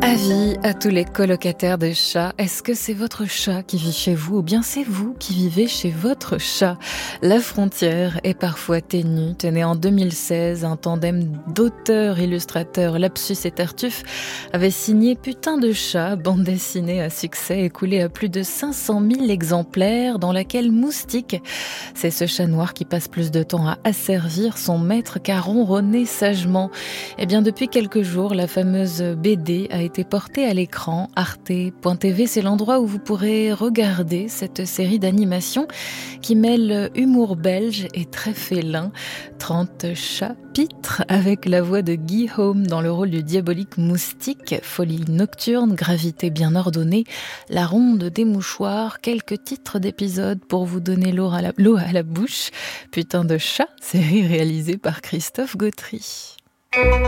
Avis à tous les colocataires de chats, est-ce que c'est votre chat qui vit chez vous ou bien c'est vous qui vivez chez votre chat? La frontière est parfois ténue. Tenez, en 2016, un tandem d'auteurs-illustrateurs, Lapsus et Tartuffe, avait signé Putain de chat, bande dessinée à succès écoulée à plus de 500 000 exemplaires, dans laquelle Moustique, c'est ce chat noir qui passe plus de temps à asservir son maître qu'à ronronner sagement. Eh bien, depuis quelques jours, la fameuse BD a été portée à l'écran. Arte.tv, c'est l'endroit où vous pourrez regarder cette série d'animation qui mêle humour belge et très félin. 30 chapitres avec la voix de Guy Home dans le rôle du diabolique Moustique, folie nocturne, gravité bien ordonnée, la ronde des mouchoirs, quelques titres d'épisodes pour vous donner l'eau à la bouche. Putain de chat, série réalisée par Christophe Gautry.